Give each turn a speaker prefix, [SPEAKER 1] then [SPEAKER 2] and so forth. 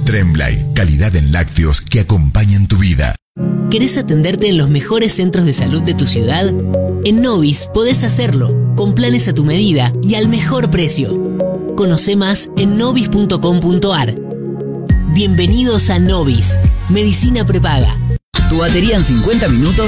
[SPEAKER 1] Tremblay, calidad en lácteos que acompañan tu vida.
[SPEAKER 2] ¿Querés atenderte en los mejores centros de salud de tu ciudad? En Novis podés hacerlo, con planes a tu medida y al mejor precio. Conoce más en novis.com.ar. Bienvenidos a Novis, medicina prepaga.
[SPEAKER 3] Tu batería en 50 minutos